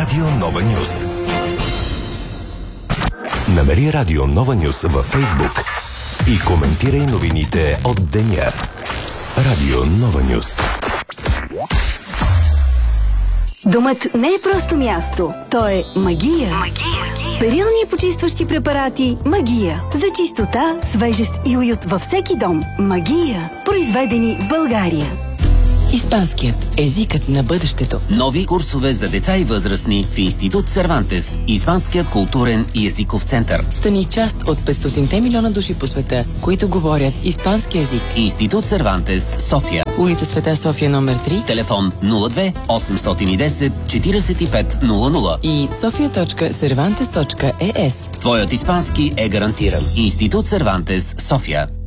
Радио Нова Нюс. Намери Радио Нова Нюс във Фейсбук и коментирай новините от деня. Радио Нова Нюс. Домът не е просто място, то е магия. Перилни и почистващи препарати Магия. За чистота, свежест и уют във всеки дом. Магия. Произведени в България. Испанският езикът на бъдещето. Нови курсове за деца и възрастни в Институт Сервантес. Испанският културен и езиков център. Стани част от 500 милиона души по света, които говорят испански език. Институт Сервантес, София. Улица Света София номер 3. Телефон 02 810 45 00 и sofia.cervantes.es. Твоят испански е гарантиран. Институт Сервантес, София.